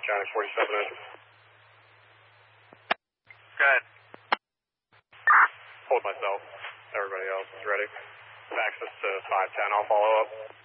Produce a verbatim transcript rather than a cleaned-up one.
Johnny forty-seven engine. Go ahead. Hold myself. Everybody else is ready. Access to five ten, I'll follow up.